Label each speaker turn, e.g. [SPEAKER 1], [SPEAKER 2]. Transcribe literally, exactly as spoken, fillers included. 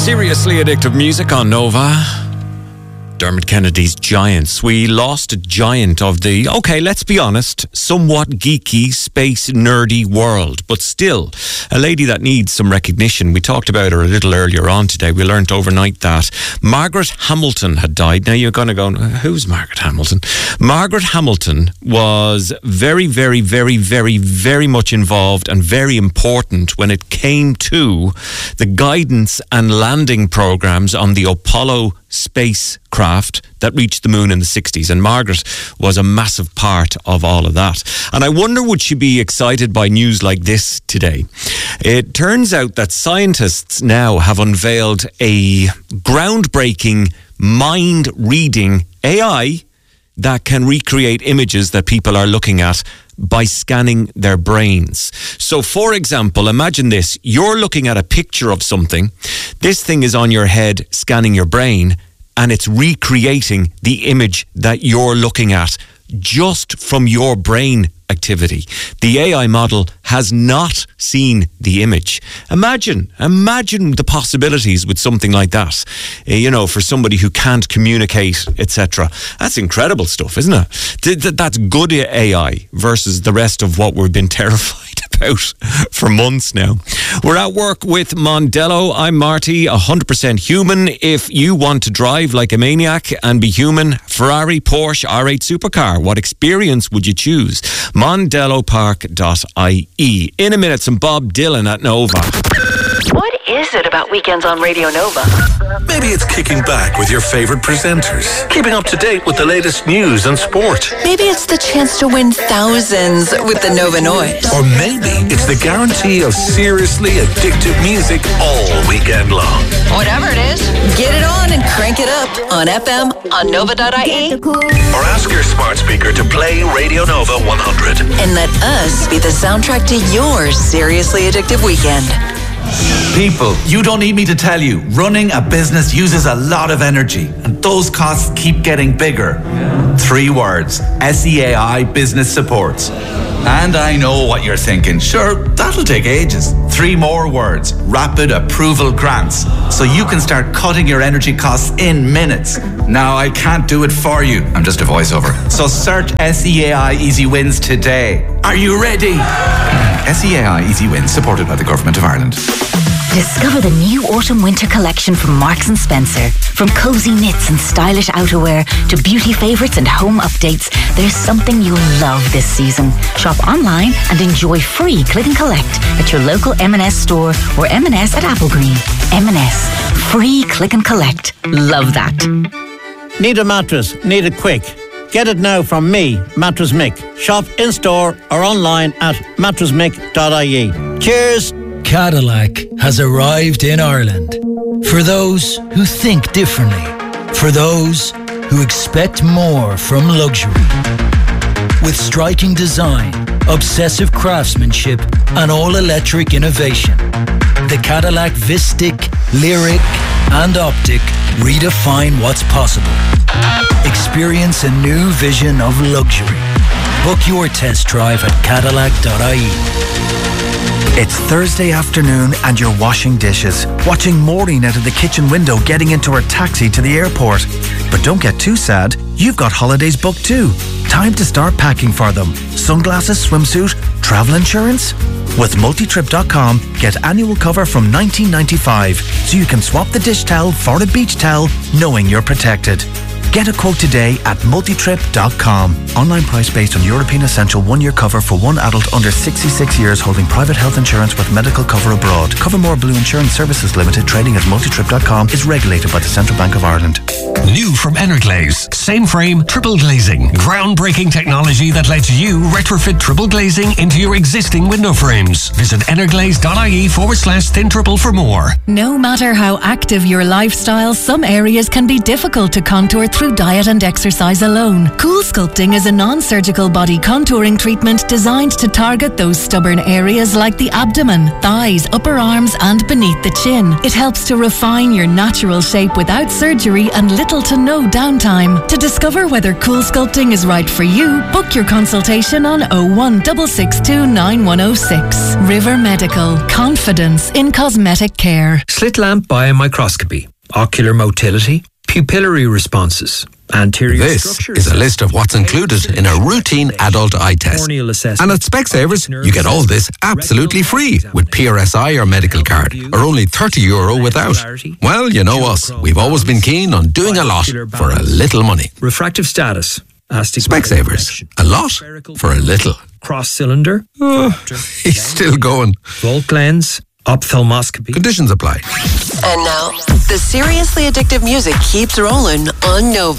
[SPEAKER 1] Seriously addictive music on Nova. Dermot Kennedy's Giants. We lost a giant of the, okay, let's be honest, somewhat geeky, space nerdy world, but still a lady that needs some recognition. We talked about her a little earlier on today. We learnt overnight that Margaret Hamilton had died. Now you're going to go, who's Margaret Hamilton? Margaret Hamilton was very, very, very, very, very much involved and very important when it came to the guidance and landing programs on the Apollo spacecraft that reached the moon in the sixties, and Margaret was a massive part of all of that. And I wonder, would she be excited by news like this today? It turns out that scientists now have unveiled a groundbreaking mind-reading A I that can recreate images that people are looking at by scanning their brains. So, for example, imagine this. You're looking at a picture of something. This thing is on your head scanning your brain, and it's recreating the image that you're looking at just from your brain activity. The A I model has not seen the image. Imagine, imagine the possibilities with something like that. Uh, you know, for somebody who can't communicate, et cetera. That's incredible stuff, isn't it? Th- th- that's good A I versus the rest of what we've been terrified about for months now. We're at work with Mondello. I'm Marty, one hundred percent human. If you want to drive like a maniac and be human, Ferrari, Porsche, R eight Supercar, what experience would you choose? Mondello Park dot I E. In a minute, some Bob Dylan at Nova.
[SPEAKER 2] What is it about weekends on Radio Nova?
[SPEAKER 3] Maybe it's kicking back with your favourite presenters, keeping up to date with the latest news and sport.
[SPEAKER 2] Maybe it's the chance to win thousands with the Nova Noise.
[SPEAKER 3] Or maybe it's the guarantee of seriously addictive music all weekend long.
[SPEAKER 2] Whatever it is, get it on and crank it up on F M, on Nova dot I E.
[SPEAKER 3] Or ask your smart speaker to play Radio Nova one hundred.
[SPEAKER 2] And let us be the soundtrack to your seriously addictive weekend.
[SPEAKER 4] People, you don't need me to tell you, running a business uses a lot of energy, and those costs keep getting bigger. Three words: S E A I Business Supports. And I know what you're thinking. Sure, that'll take ages. Three more words: Rapid Approval Grants. So you can start cutting your energy costs in minutes. Now, I can't do it for you. I'm just a voiceover. So search S E A I Easy Wins today. Are you ready? S E A I Easy Wins, supported by the Government of Ireland.
[SPEAKER 5] Discover the new autumn-winter collection from Marks and Spencer. From cozy knits and stylish outerwear to beauty favourites and home updates, there's something you'll love this season. Shop online and enjoy free click and collect at your local M and S store or M and S at Applegreen. M and S. Free click and collect. Love that.
[SPEAKER 6] Need a mattress? Need it quick? Get it now from me, Mattress Mick. Shop in-store or online at mattress mick dot I E. Cheers!
[SPEAKER 7] Cadillac has arrived in Ireland. For those who think differently. For those who expect more from luxury. With striking design, obsessive craftsmanship, and all-electric innovation, the Cadillac Vistic, Lyric, and Optic redefine what's possible. Experience a new vision of luxury. Book your test drive at Cadillac dot I E.
[SPEAKER 8] It's Thursday afternoon and you're washing dishes, watching Maureen out of the kitchen window getting into her taxi to the airport. But don't get too sad, you've got holidays booked too. Time to start packing for them. Sunglasses, swimsuit, travel insurance? With multitrip dot com, get annual cover from nineteen ninety-five, so you can swap the dish towel for a beach towel, knowing you're protected. Get a quote today at multitrip dot com. Online price based on European Essential one-year cover for one adult under sixty-six years holding private health insurance with medical cover abroad. Covermore Blue Insurance Services Limited, trading as multitrip dot com, is regulated by the Central Bank of Ireland.
[SPEAKER 9] New from Energlaze. Same frame, triple glazing. Groundbreaking technology that lets you retrofit triple glazing into your existing window frames. Visit energlaze dot I E forward slash thin triple for more.
[SPEAKER 10] No matter how active your lifestyle, some areas can be difficult to contour through through diet and exercise alone. Cool Sculpting is a non-surgical body contouring treatment designed to target those stubborn areas like the abdomen, thighs, upper arms and beneath the chin. It helps to refine your natural shape without surgery and little to no downtime. To discover whether Cool Sculpting is right for you, book your consultation on oh one six six two nine one oh six. River Medical. Confidence in cosmetic care.
[SPEAKER 11] Slit lamp biomicroscopy, ocular motility, pupillary responses, anterior
[SPEAKER 12] This
[SPEAKER 11] structures.
[SPEAKER 12] is a list of what's included in a routine adult eye test.
[SPEAKER 11] Corneal assessment.
[SPEAKER 12] And at Specsavers, you get all this absolutely free with P R S I or medical card, or only thirty euro without. Well, you know us. We've always been keen on doing a lot for a little money.
[SPEAKER 11] Refractive status.
[SPEAKER 12] Specsavers. A lot for a little.
[SPEAKER 11] Cross cylinder.
[SPEAKER 12] Oh, he's still going.
[SPEAKER 11] Volt lens. Ophthalmoscopy.
[SPEAKER 12] Conditions apply.
[SPEAKER 2] And now, the seriously addictive music keeps rolling on Nova.